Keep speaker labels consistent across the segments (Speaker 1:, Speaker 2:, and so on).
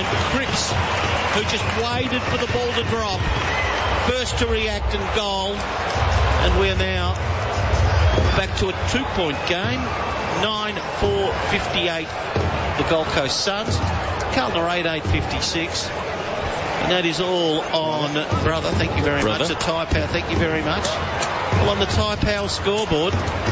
Speaker 1: Cripps, who just waited for the ball to drop. First to react and goal. And we're now back to a 2-point game. 9-4-58 the Gold Coast Suns. Carlton are 8-8-56. And that is all on, brother, thank you very much. The Tyre Power, thank you very much. Well, on the Tyre Power scoreboard,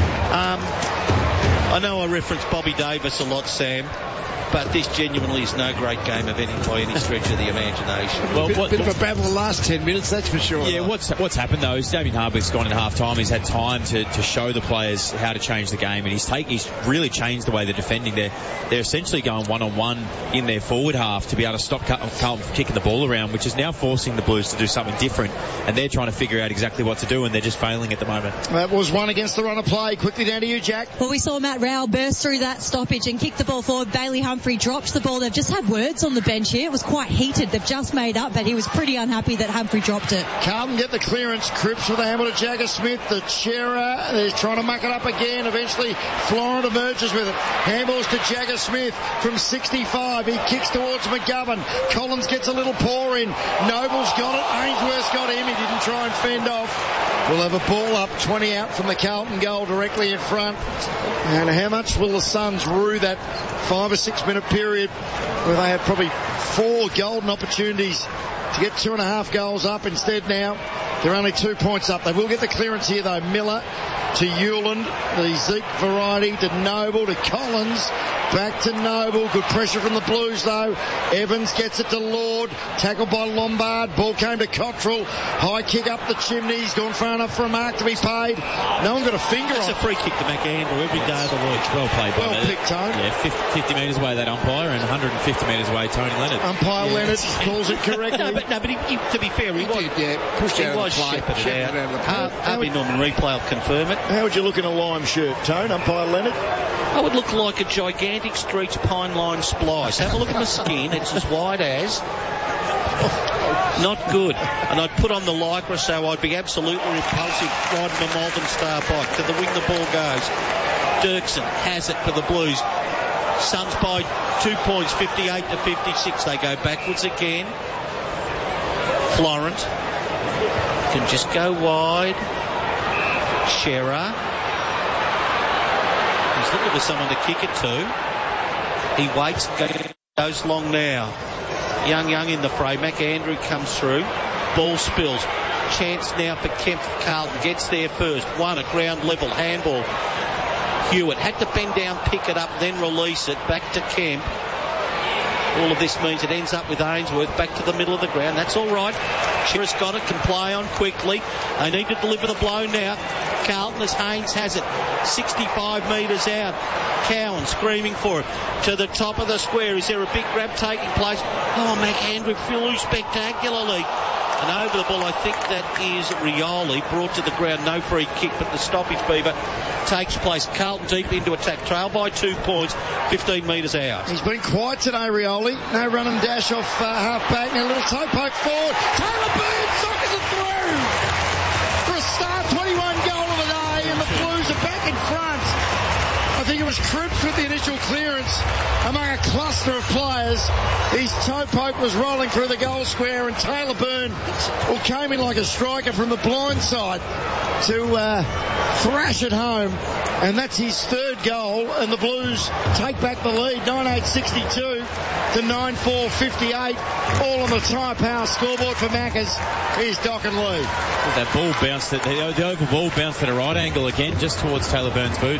Speaker 1: I know I reference Bobby Davis a lot, Sam, but this genuinely is no great game of by any stretch of the imagination.
Speaker 2: Well, bit of a battle the last 10 minutes, that's for sure. Yeah, what's happened though is Damien Hardwick's gone in half time. He's had time to show the players how to change the game, and he's really changed the way they're defending. They're essentially going one-on-one in their forward half to be able to stop Carlton from kicking the ball around, which is now forcing the Blues to do something different, and they're trying to figure out exactly what to do, and they're just failing at the moment.
Speaker 3: That was one against the run of play. Quickly down to you, Jack.
Speaker 4: Well, we saw Matt Rowell burst through that stoppage and kick the ball forward. Bailey Humphrey dropped the ball. They've just had words on the bench here. It was quite heated. They've just made up, but he was pretty unhappy that Humphrey dropped it.
Speaker 3: Carlton get the clearance. Cripps with the handle to Jagger Smith. The Chera, they're trying to muck it up again. Eventually, Florent emerges with it. Handballs to Jagger Smith from 65. He kicks towards McGovern. Collins gets a little paw in. Noble's got it. Ainsworth's got him. He didn't try and fend off. We'll have a ball up, 20 out from the Carlton goal directly in front. And how much will the Suns rue that 5 or 6 minute period where they had probably 4 golden opportunities to get 2.5 goals up? Instead now they're only 2 points up. They will get the clearance here though. Miller to Hewland, the Zeke variety, to Noble, to Collins, back to Noble. Good pressure from the Blues though. Evans gets it to Lord, tackled by Lombard. Ball came to Cottrell. High kick up the chimneys, gone far enough for a mark to be paid. No one got a finger on it.
Speaker 1: It's a free kick to McAndrew every day of the week.
Speaker 2: Well played by
Speaker 3: Well picked, Tony.
Speaker 2: Yeah, 50 metres away that umpire, and 150 metres away Tony Leonard.
Speaker 3: Umpire Leonard calls it correctly.
Speaker 1: but he, to be fair, he
Speaker 3: pushed out
Speaker 1: was shepherded out. Harvey Norman replay will confirm it.
Speaker 3: How would you look in a lime shirt, Tone, umpire Leonard?
Speaker 1: I would look like a gigantic Streets Pine Line splice. Have a look at my skin. It's as white as... Not good. And I'd put on the lycra so I'd be absolutely repulsive riding a Malvern Star bike. To the wing the ball goes. Dirksen has it for the Blues. Suns by 2 points, 58-56. They go backwards again. Florent can just go wide. Shearer. He's looking for someone to kick it to. He waits, goes long now. Young in the fray. McAndrew comes through. Ball spills. Chance now for Kemp. Carlton gets there first. One at ground level. Handball. Hewitt had to bend down, pick it up, then release it. Back to Kemp. All of this means it ends up with Ainsworth back to the middle of the ground. That's all right. Shearer's got it, can play on quickly. They need to deliver the blow now. Carlton, as Haynes has it, 65 metres out. Cowan screaming for it. To the top of the square. Is there a big grab taking place? Oh, McAndrew flew spectacularly. And over the ball, I think that is Rioli, brought to the ground. No free kick, but the stoppage, Beaver, takes place. Carlton deep into attack. Trail by 2 points, 15 metres out.
Speaker 3: He's been quiet today, Rioli. No run and dash off half-back. Now a little toe poke forward. Taylor Bird sockets it through. For a start, 21 goal of the day, and the Blues are back in front. I think it was Cripps with the initial clearance among a cluster of players. His toe poke was rolling through the goal square, and Taylor Byrne came in like a striker from the blind side to thrash it home. And that's his third goal, and the Blues take back the lead, 9-8-62 to 9-4-58. All on the Tyre Power scoreboard for Maccas. Here's Doc and Lee.
Speaker 2: That ball bounced, the oval ball bounced at a right angle again, just towards Taylor Byrne's boot.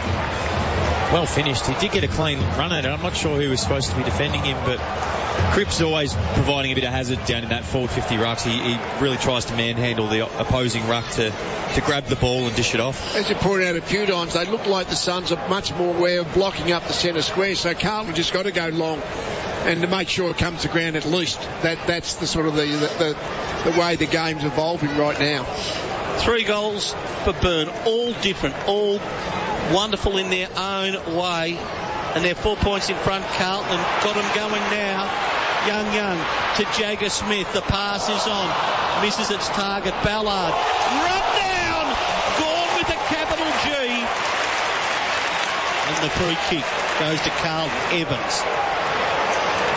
Speaker 2: Well finished. He did get a clean run at it. I'm not sure who was supposed to be defending him, but Cripps is always providing a bit of hazard down in that forward 50 rucks. He really tries to manhandle the opposing ruck to grab the ball and dish it off.
Speaker 5: As you pointed out a few times, they look like the Suns are much more aware of blocking up the centre square, so Carlton just got to go long and to make sure it comes to ground at least. That's the sort of the way the game's evolving right now.
Speaker 1: 3 goals for Byrne, all different, all wonderful in their own way, and they're 4 points in front. Carlton got them going now. Young to Jagger Smith. The pass is on, misses its target. Ballard run down, gone with a capital G, and the free kick goes to Carlton. Evans